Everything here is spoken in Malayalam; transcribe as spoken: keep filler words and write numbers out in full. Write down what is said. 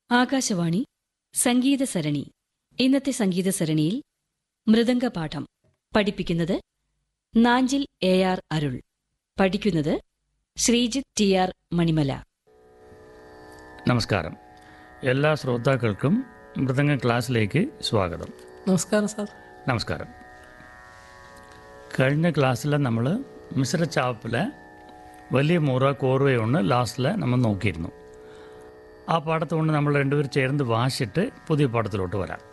ആകാശവാണി സംഗീത സരണി. ഇന്നത്തെ സംഗീത സരണിയിൽ മൃദംഗപാഠം പഠിപ്പിക്കുന്നത് നാഞ്ചിൽ എ ആർ അരുൾ. പഠിക്കുന്നത് ശ്രീജിത്ത് ടി ആർ മണിമല. നമസ്കാരം. എല്ലാ ശ്രോതാക്കൾക്കും മൃദംഗ ക്ലാസ്സിലേക്ക് സ്വാഗതം. നമസ്കാരം സാർ. നമസ്കാരം. കഴിഞ്ഞ ക്ലാസ്സിൽ നമ്മൾ മിശ്രച്ചാപ്പിലെ വലിയ മുറ കോർവയൊന്ന് ലാസ്റ്റിൽ നമ്മൾ നോക്കിയിരുന്നു. ആ പാഠത്തുകൊണ്ട് നമ്മൾ രണ്ടുപേർ ചേർന്ന് വാശിട്ട് പുതിയ പാഠത്തിലോട്ട് വരാം.